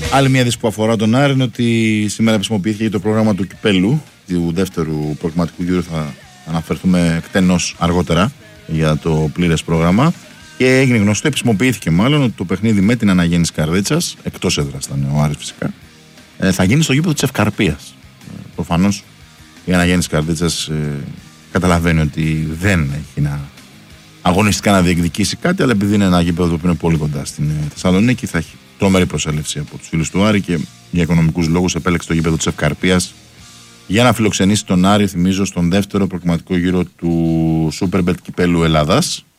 Άλλη μια είδηση που αφορά τον Άρη είναι ότι σήμερα επισημοποιήθηκε το πρόγραμμα του κυπέλου, του δεύτερου προγραμματικού γύρου. Θα αναφερθούμε εκτενώς αργότερα για το πλήρες πρόγραμμα. Και έγινε γνωστό, επισημοποιήθηκε μάλλον, ότι το παιχνίδι με την Αναγέννηση Καρδίτσας, εκτός έδρας ήταν ο Άρης φυσικά, θα γίνει στο γήπεδο της Ευκαρπίας. Προφανώς η Αναγέννηση Καρδίτσας καταλαβαίνει ότι δεν έχει αγωνιστικά να διεκδικήσει κάτι, αλλά επειδή είναι ένα γήπεδο που είναι πολύ κοντά στην Θεσσαλονίκη, θα έχει τρομερή προσέλευση από τους φίλους του Άρη και για οικονομικούς λόγους επέλεξε το γήπεδο της Ευκαρπίας για να φιλοξενήσει τον Άρη, θυμίζω, στον δεύτερο προκριματικό γύρο του Superbet Κυπέλου Ελλάδας.